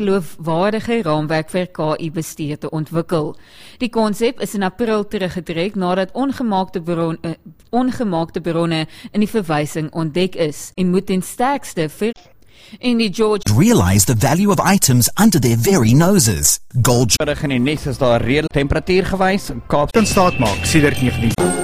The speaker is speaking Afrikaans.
geloofwaardige raamwerk vir KI-bestuur te ontwikkel. Die konsep is in April teruggetrek nadat ongemaakte bronne in die verwysing ontdek is en moet ten sterkste vir in die George realize the value of items under their very noses. Gold in die nes is daar redelik temperatuur gewys. Kaapstad staat maak sedert 19